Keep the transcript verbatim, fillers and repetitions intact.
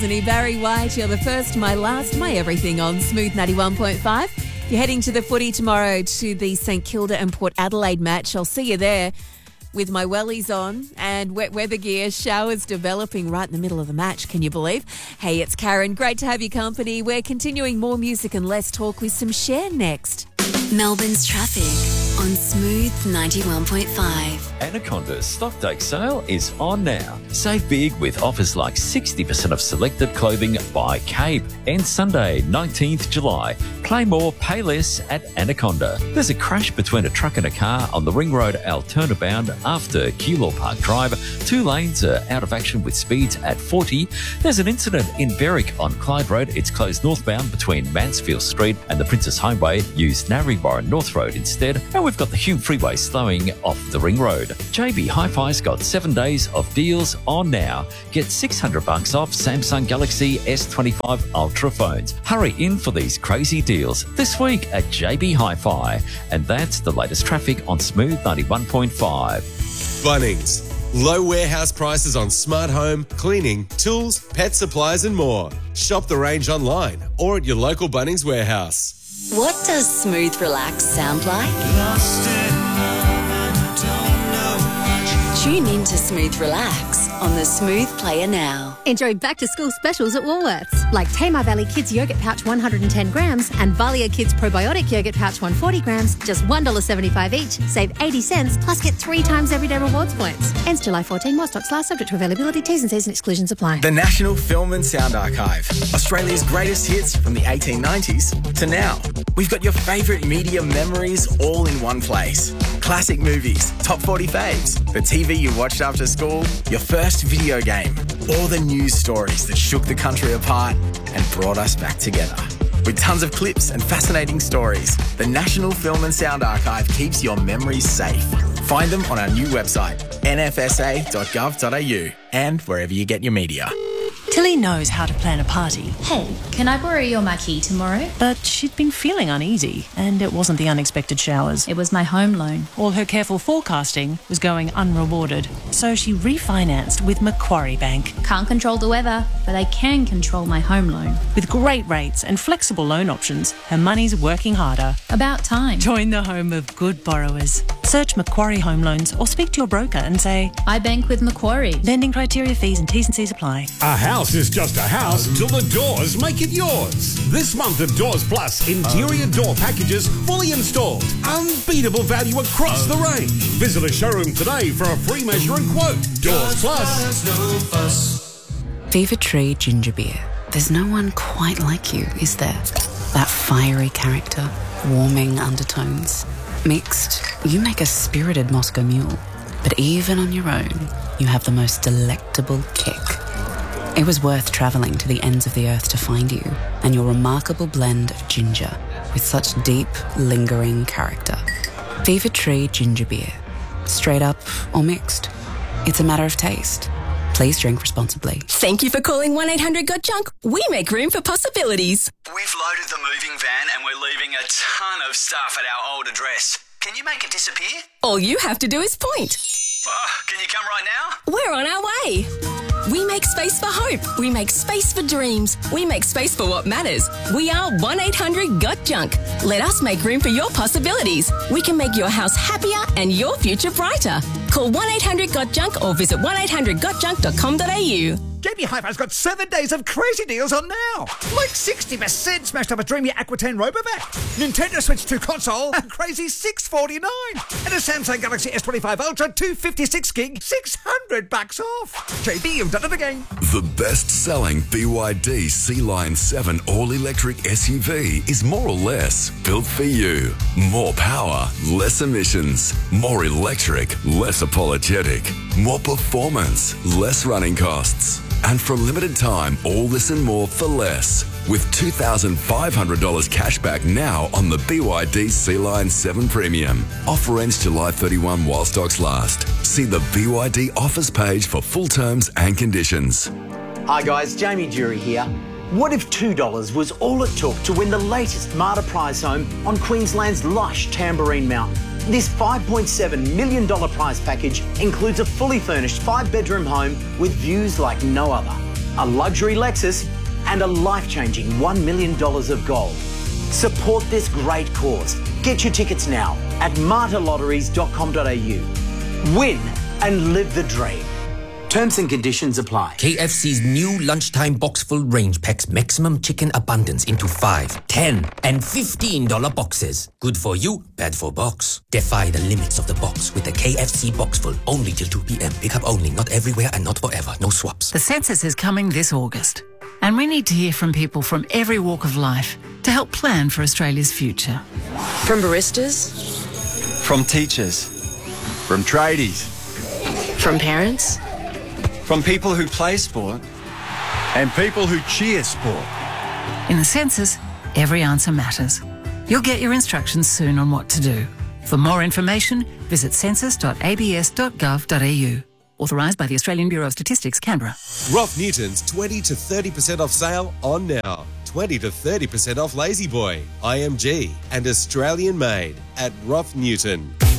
Barry White, you're the first, my last, my everything on Smooth ninety-one point five. You're heading to the footy tomorrow to the St Kilda and Port Adelaide match. I'll see you there with my wellies on and wet weather gear. Showers developing right in the middle of the match, can you believe? Hey, it's Karen. Great to have your company. We're continuing more music and less talk with some Cher next. Melbourne's traffic on Smooth ninety-one point five. Anaconda's stock take sale is on now. Save big with offers like sixty percent of selected clothing by Cape. And Sunday, nineteenth of July, play more, pay less at Anaconda. There's a crash between a truck and a car on the Ring Road Altona bound after Keilor Park Drive. Two lanes are out of action with speeds at forty. There's an incident in Berwick on Clyde Road. It's closed northbound between Mansfield Street and the Princess Highway. Use Narrabri North Road instead. And we've got the Hume Freeway slowing off the Ring Road. J B Hi-Fi's got seven days of deals on now. Get six hundred bucks off Samsung Galaxy S twenty-five Ultra phones. Hurry in for these crazy deals this week at J B Hi-Fi. And that's the latest traffic on Smooth ninety-one point five. Bunnings. Low warehouse prices on smart home, cleaning, tools, pet supplies and more. Shop the range online or at your local Bunnings warehouse. What does smooth relax sound like? Tune in to Smooth Relax on the Smooth Player now. Enjoy back-to-school specials at Woolworths, like Tamar Valley Kids Yogurt Pouch one hundred ten grams and Valia Kids Probiotic Yogurt Pouch one hundred forty grams, just one dollar seventy-five each. Save eighty cents, plus get three times everyday rewards points. Ends July fourteenth, more stocks last, subject to availability, T's and C's and exclusions apply. The National Film and Sound Archive. Australia's greatest hits from the eighteen nineties to now. We've got your favourite media memories all in one place. Classic movies, top forty faves, the T V you watched after school, your first video game, or the news stories that shook the country apart and brought us back together. With tons of clips and fascinating stories, the National Film and Sound Archive keeps your memories safe. Find them on our new website, n f s a dot gov dot a u, and wherever you get your media. Tilly knows how to plan a party. Hey, can I borrow your marquee tomorrow? But she'd been feeling uneasy, and it wasn't the unexpected showers. It was my home loan. All her careful forecasting was going unrewarded, so she refinanced with Macquarie Bank. Can't control the weather, but I can control my home loan. With great rates and flexible loan options, her money's working harder. About time. Join the home of good borrowers. Search Macquarie Home Loans or speak to your broker and say, I bank with Macquarie. Lending criteria, fees and T's and C's apply. A house is just a house till the doors make it yours. This month at Doors Plus, interior door packages fully installed. Unbeatable value across the range. Visit a showroom today for a free measure and quote. Doors Plus. Fever Tree Ginger Beer. There's no one quite like you, is there? That fiery character, warming undertones. Mixed, you make a spirited Moscow Mule. But even on your own, you have the most delectable kick. It was worth travelling to the ends of the earth to find you and your remarkable blend of ginger with such deep, lingering character. Fever Tree Ginger Beer. Straight up or mixed. It's a matter of taste. Please drink responsibly. Thank you for calling one eight hundred got junk. We make room for possibilities. We've loaded the moving van and we're leaving a ton of stuff at our old address. Can you make it disappear? All you have to do is point. Oh, can you come right now? We're on our way. We make space for hope. We make space for dreams. We make space for what matters. We are one eight hundred got junk. Let us make room for your possibilities. We can make your house happier and your future brighter. Call one eight hundred got junk or visit one eight hundred got junk dot com dot a u. J B Hi-Fi's got seven days of crazy deals on now. Like sixty percent smashed up a dreamy Aquitaine Robovac. Nintendo Switch two console, a crazy six forty-nine. And a Samsung Galaxy S twenty-five Ultra two fifty-six gig, six hundred bucks off. J B, you've done it again. The best-selling B Y D C-Line seven all-electric S U V is more or less built for you. More power, less emissions. More electric, less apologetic. More performance, less running costs. And for a limited time, all this and more for less. With two thousand five hundred dollars cash back now on the B Y D C-Line seven Premium. Offer ends July thirty-first while stocks last. See the B Y D offers page for full terms and conditions. Hi guys, Jamie Jury here. What if two dollars was all it took to win the latest Marta prize home on Queensland's lush Tamborine Mountain? This five point seven million dollars prize package includes a fully furnished five-bedroom home with views like no other. a luxury Lexus, and a life-changing one million dollars of gold. Support this great cause. Get your tickets now at marta lotteries dot com dot a u. Win and live the dream. Terms and conditions apply. K F C's new lunchtime box full range packs maximum chicken abundance into five, ten, and fifteen dollar boxes. Good for you, bad for box. Defy the limits of the box with the K F C box full only till two p.m. Pick up only, not everywhere and not forever. No swaps. The census is coming this August, and we need to hear from people from every walk of life to help plan for Australia's future. From baristas, from teachers, from tradies, from parents, from people who play sport, and people who cheer sport. In the census, every answer matters. You'll get your instructions soon on what to do. For more information, visit census dot a b s dot gov dot a u. Authorised by the Australian Bureau of Statistics, Canberra. Rough Newton's twenty to thirty percent off sale on now. twenty to thirty percent off Lazy Boy, I M G, and Australian made at Rough Newton.